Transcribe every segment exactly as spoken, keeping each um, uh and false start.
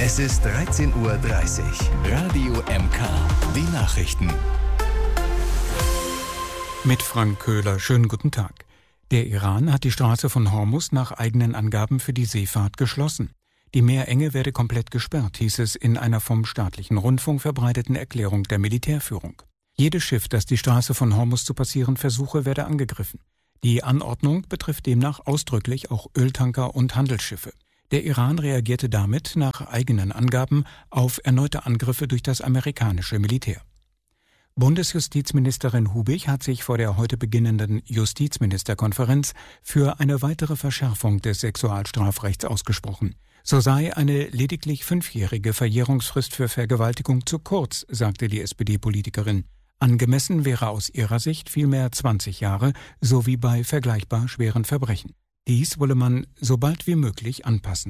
Es ist dreizehn Uhr dreißig. Radio M K, die Nachrichten. Mit Frank Köhler, schönen guten Tag. Der Iran hat die Straße von Hormuz nach eigenen Angaben für die Seefahrt geschlossen. Die Meerenge werde komplett gesperrt, hieß es in einer vom staatlichen Rundfunk verbreiteten Erklärung der Militärführung. Jedes Schiff, das die Straße von Hormuz zu passieren versuche, werde angegriffen. Die Anordnung betrifft demnach ausdrücklich auch Öltanker und Handelsschiffe. Der Iran reagierte damit, nach eigenen Angaben, auf erneute Angriffe durch das amerikanische Militär. Bundesjustizministerin Hubig hat sich vor der heute beginnenden Justizministerkonferenz für eine weitere Verschärfung des Sexualstrafrechts ausgesprochen. So sei eine lediglich fünfjährige Verjährungsfrist für Vergewaltigung zu kurz, sagte die S P D-Politikerin. Angemessen wäre aus ihrer Sicht vielmehr zwanzig Jahre, so wie bei vergleichbar schweren Verbrechen. Dies wolle man so bald wie möglich anpassen.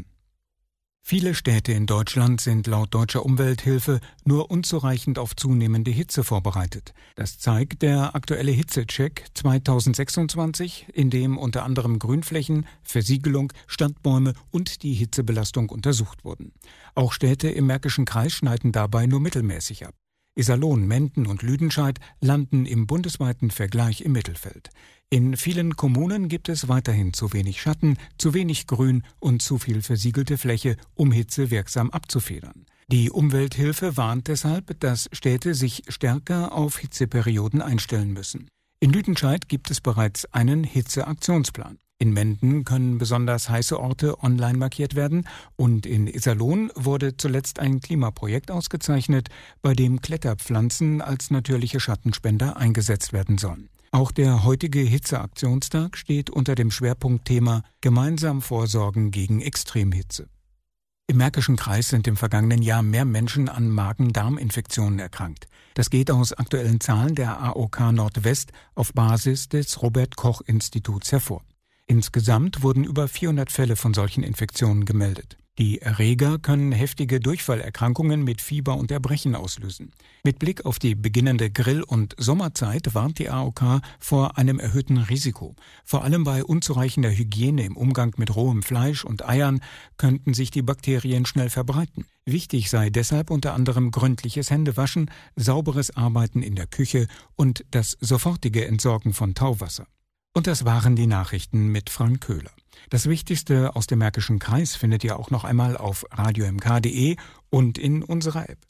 Viele Städte in Deutschland sind laut Deutscher Umwelthilfe nur unzureichend auf zunehmende Hitze vorbereitet. Das zeigt der aktuelle Hitzecheck zweitausendsechsundzwanzig, in dem unter anderem Grünflächen, Versiegelung, Standbäume und die Hitzebelastung untersucht wurden. Auch Städte im Märkischen Kreis schneiden dabei nur mittelmäßig ab. Iserlohn, Menden und Lüdenscheid landen im bundesweiten Vergleich im Mittelfeld. In vielen Kommunen gibt es weiterhin zu wenig Schatten, zu wenig Grün und zu viel versiegelte Fläche, um Hitze wirksam abzufedern. Die Umwelthilfe warnt deshalb, dass Städte sich stärker auf Hitzeperioden einstellen müssen. In Lüdenscheid gibt es bereits einen Hitzeaktionsplan. In Menden können besonders heiße Orte online markiert werden und in Iserlohn wurde zuletzt ein Klimaprojekt ausgezeichnet, bei dem Kletterpflanzen als natürliche Schattenspender eingesetzt werden sollen. Auch der heutige Hitzeaktionstag steht unter dem Schwerpunktthema Gemeinsam vorsorgen gegen Extremhitze. Im Märkischen Kreis sind im vergangenen Jahr mehr Menschen an Magen-Darm-Infektionen erkrankt. Das geht aus aktuellen Zahlen der A O K Nordwest auf Basis des Robert-Koch-Instituts hervor. Insgesamt wurden über vierhundert Fälle von solchen Infektionen gemeldet. Die Erreger können heftige Durchfallerkrankungen mit Fieber und Erbrechen auslösen. Mit Blick auf die beginnende Grill- und Sommerzeit warnt die A O K vor einem erhöhten Risiko. Vor allem bei unzureichender Hygiene im Umgang mit rohem Fleisch und Eiern könnten sich die Bakterien schnell verbreiten. Wichtig sei deshalb unter anderem gründliches Händewaschen, sauberes Arbeiten in der Küche und das sofortige Entsorgen von Tauwasser. Und das waren die Nachrichten mit Frank Köhler. Das Wichtigste aus dem Märkischen Kreis findet ihr auch noch einmal auf radio m k punkt de und in unserer App.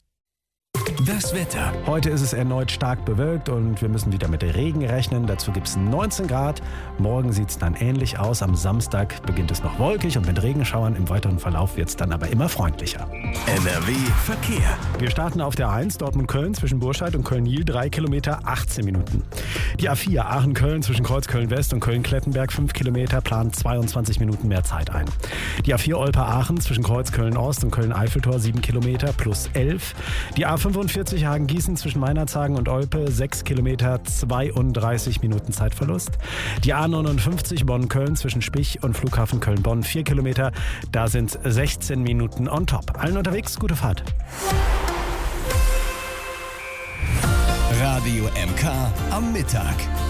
Das Wetter. Heute ist es erneut stark bewölkt und wir müssen wieder mit Regen rechnen. Dazu gibt es neunzehn Grad. Morgen sieht es dann ähnlich aus. Am Samstag beginnt es noch wolkig und mit Regenschauern. Im weiteren Verlauf wird es dann aber immer freundlicher. N R W Verkehr. Wir starten auf der eins Dortmund-Köln zwischen Burscheid und Köln-Niel, drei Kilometer, achtzehn Minuten. Die A vier Aachen-Köln zwischen Kreuzköln-West und Köln-Klettenberg, fünf Kilometer, plant zweiundzwanzig Minuten mehr Zeit ein. Die A vier Olpe-Aachen zwischen Kreuzköln-Ost und Köln-Eiffeltor, sieben Kilometer, plus elf. Die A fünfundvierzig Hagen-Gießen zwischen Meinerzhagen und Olpe, sechs Kilometer, zweiunddreißig Minuten Zeitverlust. Die A neunundfünfzig Bonn-Köln zwischen Spich und Flughafen Köln-Bonn, vier Kilometer, da sind sechzehn Minuten on top. Allen unterwegs, gute Fahrt. Radio M K am Mittag.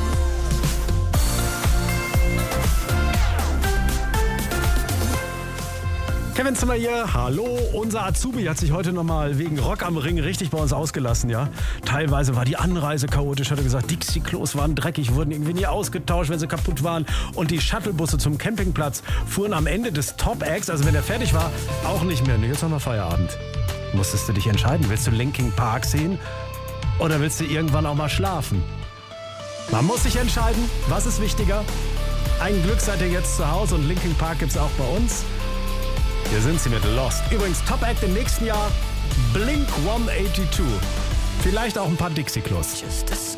Kevin Zimmer hier, hallo. Unser Azubi hat sich heute nochmal wegen Rock am Ring richtig bei uns ausgelassen, ja. Teilweise war die Anreise chaotisch, hat er gesagt, Dixie-Klos waren dreckig, wurden irgendwie nie ausgetauscht, wenn sie kaputt waren. Und die Shuttlebusse zum Campingplatz fuhren am Ende des Top-Acts, also wenn er fertig war, auch nicht mehr. Jetzt haben wir Feierabend. Musstest du dich entscheiden, willst du Linkin Park sehen oder willst du irgendwann auch mal schlafen? Man muss sich entscheiden, was ist wichtiger? Ein Glück seid ihr jetzt zu Hause und Linkin Park gibt's auch bei uns. Hier sind sie mit Lost. Übrigens Top Act im nächsten Jahr, Blink hundertzweiundachtzig. Vielleicht auch ein paar Dixie-Klos.